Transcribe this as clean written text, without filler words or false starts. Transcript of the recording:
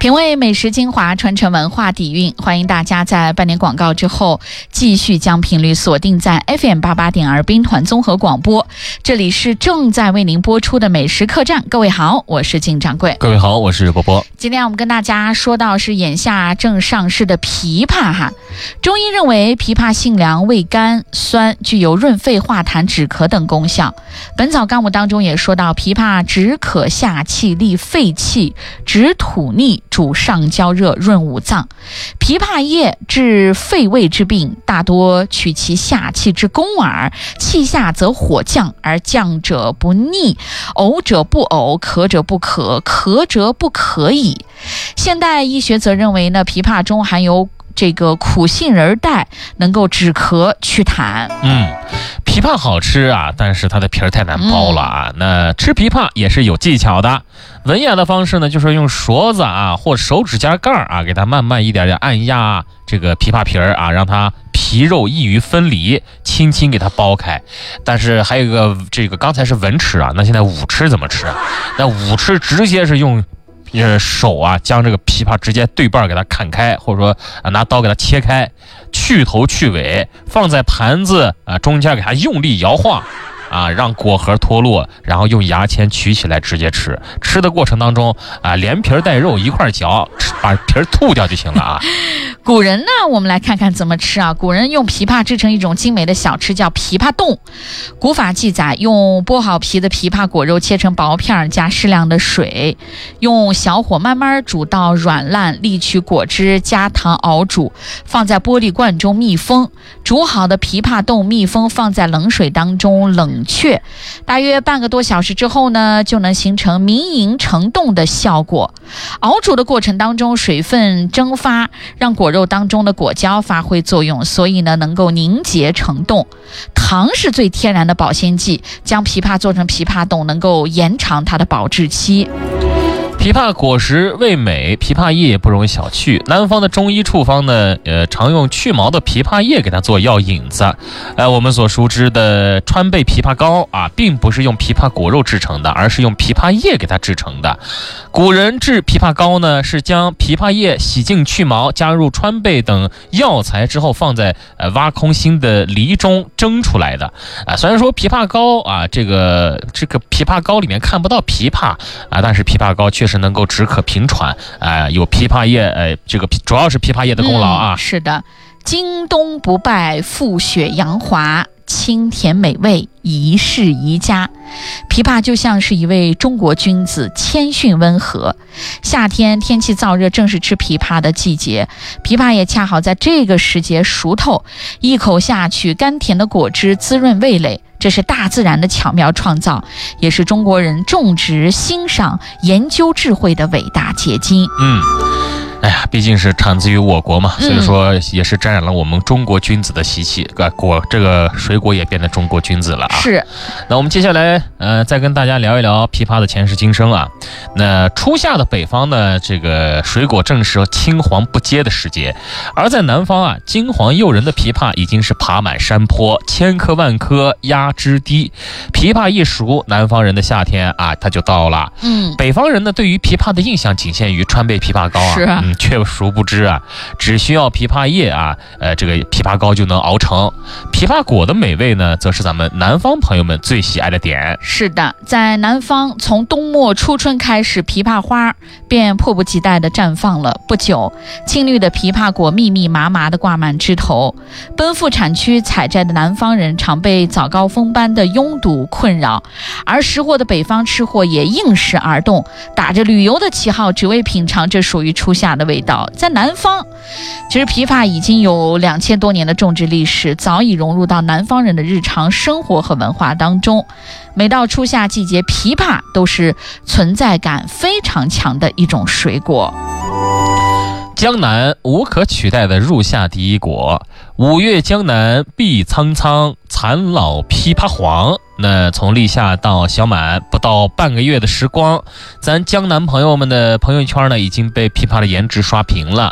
品味美食精华，传承文化底蕴，欢迎大家在半年广告之后继续将频率锁定在 FM88.2 兵团综合广播。这里是正在为您播出的美食客栈。各位好，我是靳掌柜。 各位好，我是波波。 今天我们跟大家说到是眼下正上市的枇杷哈。中医认为枇杷性凉、味甘酸，具有润肺化痰、止咳等功效。本草纲目当中也说到，枇杷止渴下气、利肺气、止吐逆、主上焦热、润五脏。枇杷叶治肺胃之病，大多取其下气之功耳。气下则火降，而降者不逆，呕者不呕，渴者不渴，渴者不可矣。现代医学则认为呢，枇杷中含有这个苦杏仁苷，能够止咳祛痰。 枇杷好吃啊，但是它的皮儿太难剥了啊。那吃枇杷也是有技巧的。文雅的方式呢，就是用勺子啊或手指甲盖啊，给它慢慢一点点按压这个枇杷皮儿啊，让它皮肉易于分离，轻轻给它剥开。但是还有一个刚才是文吃啊，那现在武吃怎么吃啊？那武吃直接是用手啊，将这个枇杷直接对半给它砍开，或者说拿刀给它切开，去头去尾，放在盘子中间给它用力摇晃啊，让果核脱落，然后用牙签取起来直接吃。吃的过程当中啊，连皮带肉一块嚼，把皮儿吐掉就行了啊。 古人呢，我们来看看怎么吃啊。古人用枇杷制成一种精美的小吃，叫枇杷冻。古法记载，用剥好皮的枇杷果肉切成薄片，加适量的水，用小火慢慢煮到软烂，沥取果汁，加糖熬煮，放在玻璃罐中密封。煮好的枇杷冻密封，放在冷水当中冷却，大约半个多小时之后呢，就能形成抿盈成冻的效果。熬煮的过程当中，水分蒸发，让果肉当中的果胶发挥作用，所以呢能够凝结成冻。糖是最天然的保鲜剂，将枇杷做成枇杷冻，能够延长它的保质期。 枇杷果实味美，枇杷叶也不容小觑。南方的中医处方呢，常用去毛的枇杷叶给它做药引子。我们所熟知的川贝枇杷膏啊，并不是用枇杷果肉制成的，而是用枇杷叶给它制成的。古人制枇杷膏呢，是将枇杷叶洗净去毛，加入川贝等药材之后，放在挖空心的梨中蒸出来的。虽然说枇杷膏啊，这个枇杷膏里面看不到枇杷啊，但是枇杷膏确实能够止渴平喘，有枇杷叶，主要是枇杷叶的功劳啊。 是的，京东不败，富雪阳华，清甜美味，宜室宜家。枇杷就像是一位中国君子，谦逊温和。夏天天气燥热，正是吃枇杷的季节，枇杷也恰好在这个时节熟透，一口下去，甘甜的果汁滋润味蕾。这是大自然的巧妙创造，也是中国人种植、欣赏、研究智慧的伟大结晶。 毕竟是产自于我国嘛，所以说也是沾染了我们中国君子的习气，这个水果也变得中国君子了啊。 是。 那我们接下来再跟大家聊一聊枇杷的前世今生啊。那初夏的北方呢，这个水果正是青黄不接的时节，而在南方啊，金黄诱人的枇杷已经是爬满山坡，千棵万棵压枝低。枇杷一熟，南方人的夏天啊，它就到了。北方人呢，对于枇杷的印象仅限于川贝枇杷膏啊。 是啊。 却殊不知啊，只需要枇杷叶啊，这个枇杷膏就能熬成。枇杷果的美味呢，则是咱们南方朋友们最喜爱的点。 是的，在南方，从冬末初春开始，枇杷花便迫不及待地绽放了。不久，青绿的枇杷果密密麻麻地挂满枝头。奔赴产区采摘的南方人常被早高峰般的拥堵困扰，而识货的北方吃货也应时而动，打着旅游的旗号，只为品尝这属于初夏的味道。在南方，其实枇杷已经有2000多年的种植历史，早已融入到南方人的日常生活和文化当中。每到初夏季节，枇杷都是存在感非常强的一种水果。 江南无可取代的入夏第一果，5月江南碧苍苍，残老枇杷黄。那从立夏到小满不到半个月的时光，咱江南朋友们的朋友圈呢，已经被枇杷的颜值刷屏了。